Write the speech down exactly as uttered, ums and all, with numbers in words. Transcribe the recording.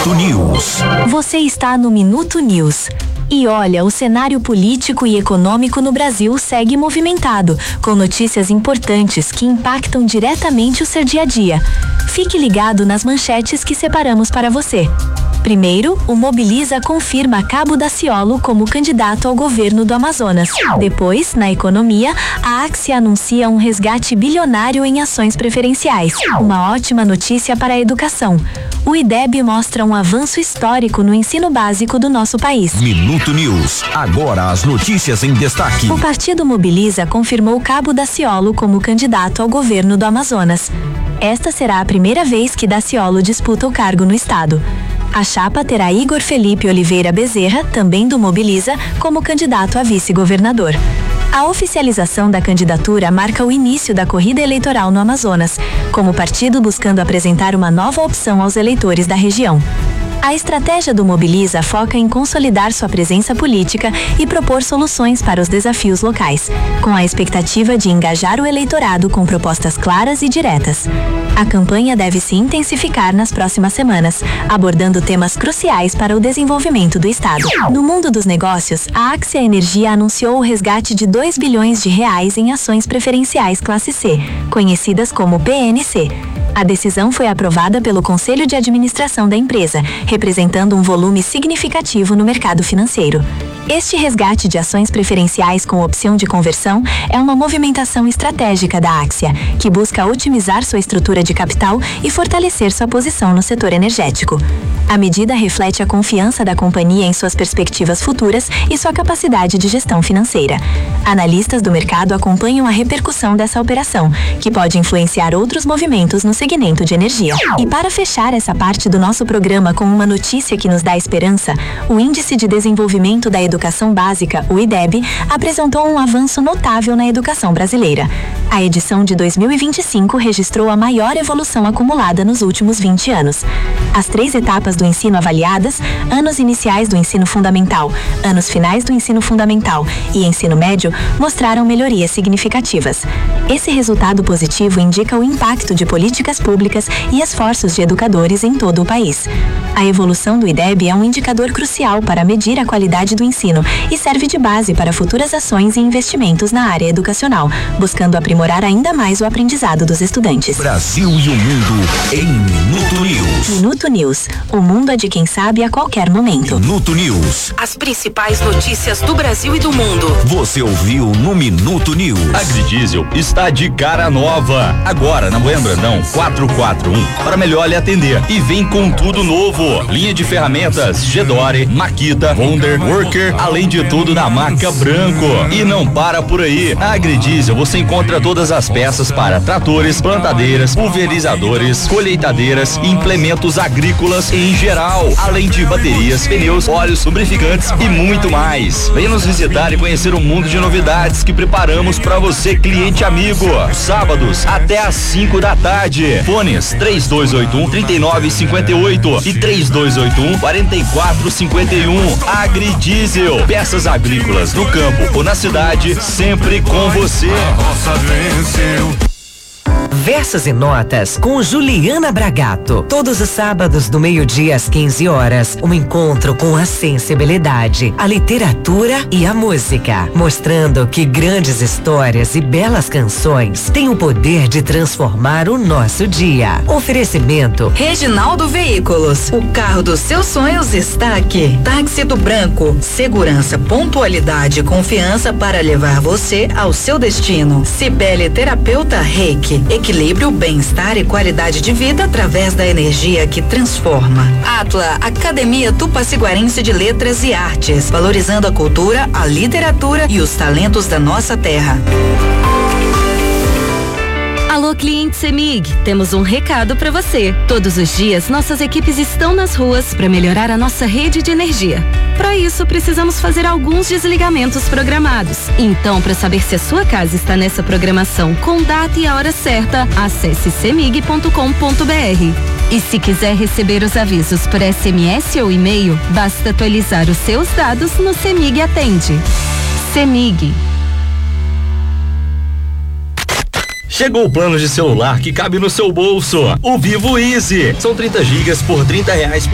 Minuto News. Você está no Minuto News. E olha, o cenário político e econômico no Brasil segue movimentado, com notícias importantes que impactam diretamente o seu dia a dia. Fique ligado nas manchetes que separamos para você. Primeiro, o Mobiliza confirma Cabo Daciolo como candidato ao governo do Amazonas. Depois, na economia, a Axia anuncia um resgate bilionário em ações preferenciais. Uma ótima notícia para a educação. O I D E B mostra um avanço histórico no ensino básico do nosso país. Minuto News. Agora as notícias em destaque. O Partido Mobiliza confirmou Cabo Daciolo como candidato ao governo do Amazonas. Esta será a primeira vez que Daciolo disputa o cargo no estado. A chapa terá Igor Felipe Oliveira Bezerra, também do Mobiliza, como candidato a vice-governador. A oficialização da candidatura marca o início da corrida eleitoral no Amazonas, como partido buscando apresentar uma nova opção aos eleitores da região. A estratégia do Mobiliza foca em consolidar sua presença política e propor soluções para os desafios locais, com a expectativa de engajar o eleitorado com propostas claras e diretas. A campanha deve se intensificar nas próximas semanas, abordando temas cruciais para o desenvolvimento do estado. No mundo dos negócios, a Axia Energia anunciou o resgate de dois bilhões de reais em ações preferenciais classe C, conhecidas como P N C. A decisão foi aprovada pelo Conselho de Administração da empresa, representando um volume significativo no mercado financeiro. Este resgate de ações preferenciais com opção de conversão é uma movimentação estratégica da Axia, que busca otimizar sua estrutura de capital e fortalecer sua posição no setor energético. A medida reflete a confiança da companhia em suas perspectivas futuras e sua capacidade de gestão financeira. Analistas do mercado acompanham a repercussão dessa operação, que pode influenciar outros movimentos no segmento de energia. E para fechar essa parte do nosso programa com uma notícia que nos dá esperança, o Índice de Desenvolvimento da Educação Básica, o I D E B, apresentou um avanço notável na educação brasileira. A edição de dois mil e vinte e cinco registrou a maior evolução acumulada nos últimos vinte anos. As três etapas do ensino avaliadas, anos iniciais do ensino fundamental, anos finais do ensino fundamental e ensino médio, mostraram melhorias significativas. Esse resultado positivo indica o impacto de políticas públicas e esforços de educadores em todo o país. A evolução do I D E B é um indicador crucial para medir a qualidade do ensino e serve de base para futuras ações e investimentos na área educacional, buscando aprimorar ainda mais o aprendizado dos estudantes. Brasil e o mundo em Minuto News. Minuto News. O mundo é de quem sabe a qualquer momento. Minuto News. As principais notícias do Brasil e do mundo. Você ouviu no Minuto News. Agridiesel está de cara nova. Agora na Moema Brandão quatrocentos e quarenta e um para melhor lhe atender. E vem com tudo novo. Linha de ferramentas Gedore, Makita, Wonder, Worker, além de tudo da marca Branco. E não para por aí. Na Agridiesel você encontra todas as peças para tratores, plantadeiras, pulverizadores, colheitadeiras, implementos agrícolas em geral, além de baterias, pneus, óleos, lubrificantes e muito mais. Venha nos visitar e conhecer um mundo de novidades que preparamos para você, cliente amigo. Sábados até às cinco da tarde. Fones três dois oito um, três nove cinco oito e três dois oito um, quatro quatro cinco um. Agridiesel, peças agrícolas no campo ou na cidade, sempre com você. A roça venceu. Versos e Notas com Juliana Bragato. Todos os sábados do meio-dia às quinze horas, um encontro com a sensibilidade, a literatura e a música, mostrando que grandes histórias e belas canções têm o poder de transformar o nosso dia. Oferecimento Reginaldo Veículos, o carro dos seus sonhos está aqui. Táxi do Branco, segurança, pontualidade e confiança para levar você ao seu destino. Cibele Terapeuta Reiki, equilíbrio, bem-estar e qualidade de vida através da energia que transforma. Atla, Academia Tupaciguarense de Letras e Artes, valorizando a cultura, a literatura e os talentos da nossa terra. Alô, cliente CEMIG, temos um recado para você. Todos os dias, nossas equipes estão nas ruas para melhorar a nossa rede de energia. Para isso, precisamos fazer alguns desligamentos programados. Então, para saber se a sua casa está nessa programação com data e a hora certa, acesse cemig ponto com ponto br. E se quiser receber os avisos por S M S ou e-mail, basta atualizar os seus dados no CEMIG Atende. CEMIG. Chegou o plano de celular que cabe no seu bolso. O Vivo Easy. São trinta gigas por trinta reais por